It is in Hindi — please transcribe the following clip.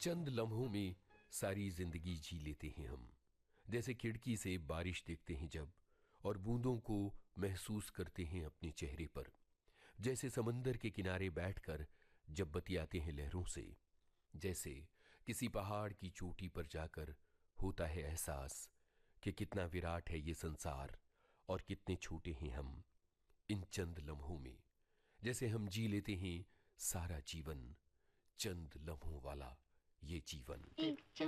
चंद लम्हों में सारी जिंदगी जी लेते हैं हम। जैसे खिड़की से बारिश देखते हैं जब, और बूंदों को महसूस करते हैं अपने चेहरे पर। जैसे समंदर के किनारे बैठकर जब बतियाते हैं लहरों से। जैसे किसी पहाड़ की चोटी पर जाकर होता है एहसास कि कितना विराट है ये संसार और कितने छोटे हैं हम इन चंद लम्हों में। जैसे हम जी लेते हैं सारा जीवन, चंद लम्हों वाला ये जीवन।